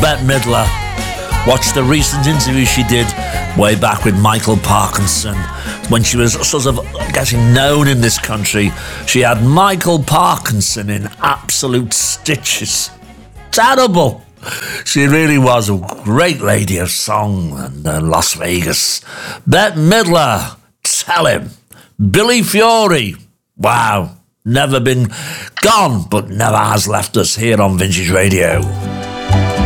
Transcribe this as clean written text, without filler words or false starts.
Bette Midler. Watch the recent interview she did way back with Michael Parkinson when she was sort of getting known in this country. She had Michael Parkinson in absolute stitches. Terrible. She really was a great lady of song and Las Vegas. Bette Midler, tell him. Billy Fiore, wow, never been gone, but never has left us here on Vintage Radio.